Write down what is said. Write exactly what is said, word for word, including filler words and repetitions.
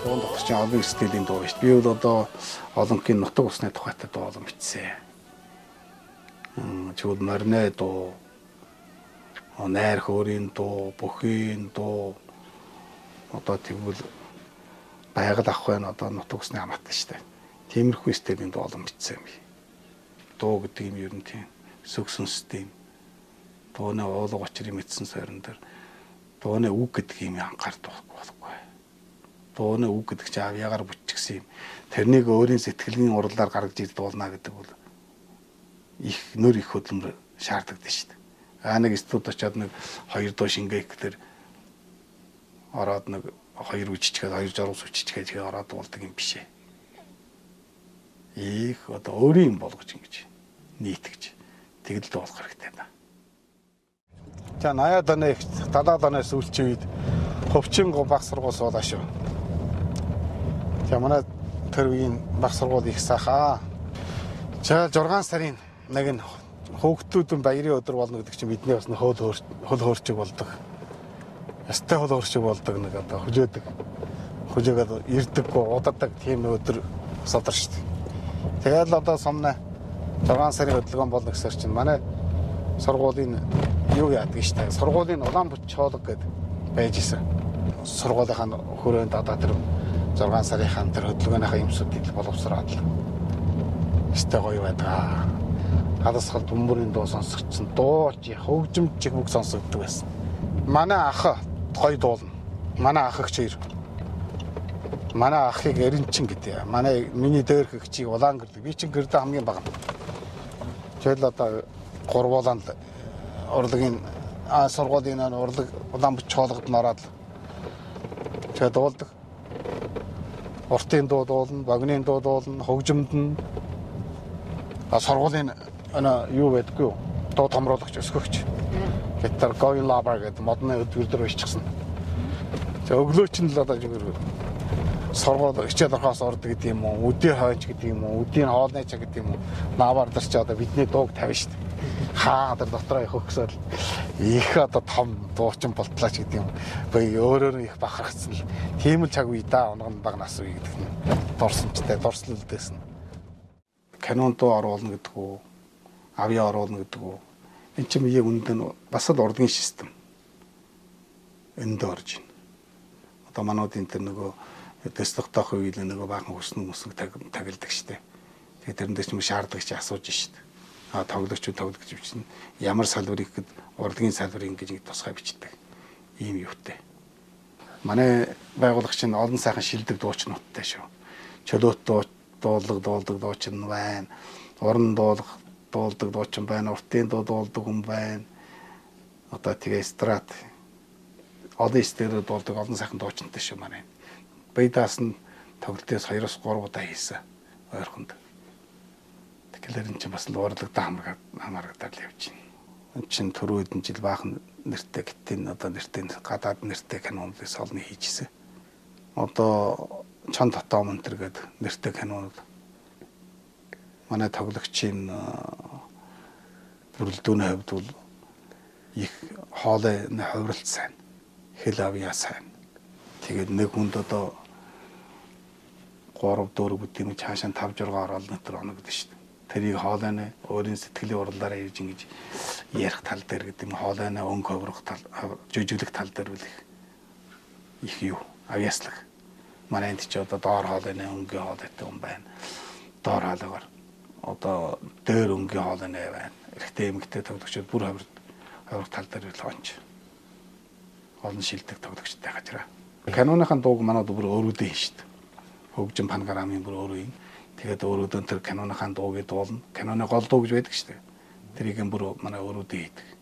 Дуунд тогтсон олон стилийн дуу шүү дээ. Би бол одоо олонгийн нутаг усны тухайтай дуу олон бичсэн. Чүл марнэ дуу, найр хөөрийн дуу, бүхийн дуу. Одоо тэгвэл байгаль авах байна одоо нутаг усны хамаатай шүү дээ. Тиймэрхүү стилийн дуу олон бичсэн юм. Дуу гэдэг юм ер нь тийм сүгсэн систем. Дууны уулга очрын мэдсэн сойрон дээр дууны үг гэдэг юм анхаардаг болохгүй. Дууны үг гэдэг чинь авьяагаар бүтчихсэн юм. Тэрнийг өөрийн сэтгэлийн урлаар гаргаж ир дуулна гэдэг бол их нөр их хөдөлмөр шаарддаг шүү дээ. Аа нэг студ очоод нэг хоёр дуу шингээ гэхээр ороод нэг хоёр үжичгээд хоёр журус үжичгээд ороод дуулдаг юм биш ээ. Их одоо өөрийн юм болгож ингэж нийтгэж тэгэл дуулах хэрэгтэй байна. За наяад оны их далаад оны сүүлчийн үед хөвчин баг сургууль суулаа шүү. За манай тэр үеийн баг сургууль их сайхаа. За зургаан сарын нэг нь хөөгтүүдэн баярын өдөр болно гэдэг чинь бидний бас хөл хөл хөөрчиг болдог. Ястай хөл хөөрчиг болдог нэг одоо хүлээдэг. Хүлээгээд ирдэггүй удаадаг тийм өдөр содар шүү дээ. Тэгэл одоо сумна зургаан сарын хөдөлгөөн болно гэсэр чинь манай сургуулийн юу яадаг шүү дээ. Сургуулийн Улаанбаатар чоолог гэдэг байж исэн. Сургуулийнхаа хүрээнд одоо тэр зургаан сарынхаа тэр хөдөлгөөнийхөө юмсуудыг боловсроод л. Өстэй гоё байдаг. Хадасгал бөмбөрийн дуу сонсогдсон. Дууч, хөгжимч бүх сонсогддог байсан. Манай ах гоё дуулна. Манай ах хчээр. Манай ахыг Эренчин гэдэг. Манай миний дээр хчийг улаан гэрдэг. Би чинь гэрдэ хамгийн бага. Тэгэл одоо гурвуулан урлагийн сургуулийн урлаг Улаанбаатар чоологод нороод тэгээд дуулдаг. Уртын дуу дуулна, багны дуу дуулна, хөгжимд нь сургуулийн ана юу байдаггүй юу? Дуу томруулагч өсгөгч. Гитар Going Lover гэдэг модны өдөр биччихсэн. За өглөөч нь л одоо сургууль хичээл орохоос ордог гэдэг юм уу? Үдийн хойч гэдэг юм уу? Үдийн хоолны цаг гэдэг юм уу? Лавар дээр ч одоо бидний дууг тавина шүү дээ. Хаа тэр дотроо их өгсөөл их одоо том дуучин болтлаач гэдэг юм. Бай өөрөөр их бахархсан л. Тийм л цаг үе да онгон баг нас үе гэдэг нь. Дурсамжтай, дурслалдээсэн. Канон дуу оруулна гэдэг үү? Авьяа оруулна гэдэг үү? Энд чинь яг үндэн бас л урдгийн систем. Энд орж байна. Одоо мануудын тэр нөгөө дэслэгтойх үйл нөгөө баахан хүснэг мөсөг тагилдаг штэ. Тэгээд тэрэн дээр ч юм шаардлагч асууж штэ. А тоглогч тоглогч бичнэ. Ямар салбарыг гэд урлагийн салбарыг ингэж тусгай бичдэг. Ийм юутай. Манай байгуулагч нь олон сайхан шилдэг дуучнуудтай шүү. Чөлөөт дуулдаг дуулдаг дуучин байна. Уран дуулах дуулдаг дуучин байна. Уртын дуу дуулдаг хүн байна. Одоо тэгээ эстрад олон эстрад дуулдаг олон сайхан дуучинтай шүү манай. Баядаас нь тоглолтоос хоёроос гурав удаа хийсэн ойрхонд. Тэгэхээр энэ чинь бас л урлагтай хамраад хамаарагдаад явж байна. Энэ чинь түрүү хэдэн жил баахан нэртэй гитэн одоо нэртэй гадаад нэртэй кинонуудаас олны хийжсэн. Одоо чон дотоо мөнтер гэдэг нэртэй кинонууд манай тоглогчийн бүрэлдүүний хувьд бол их хоолой ховролт сайн, хэл авьяа сайн. Тэгээд нэг хүнд одоо гурав дөрөв бүтээн цаашаа тавж ургаа ороод нэтэр оног гэдэг шүү дээ. Тэрийг хоолойны өөрийн сэтгэлийн уралдаараа ирж ингэж ярих тал дээр гэдэг юм хоолойны өнгө ховрох тал, жүжиглэх тал дээр үл их их юу авьяаслаг. Манай энд ч одоо доор хоолойны өнгө хоолойтой юм байна. Доор хоолойгоор одоо дээр өнгө хоолойны байна. Эрэгтэй эмэгтэй тоглогчид бүр ховрох ховрох тал дээр л онч. Олон шилдэг тоглогчтой хажраа. Каноныхаа дууг манад бүр өөрөөдөө хийн шүү дээ. Хөгжим пангарамын бүр өөрөө юм. Тэгээд өөрөөдөө тэр каноныхаа дуугийг дуулна. Каноны гол дуу гэж байдаг шүү дээ. Тэрийг бүр манай өөрөөдөө хийдэг.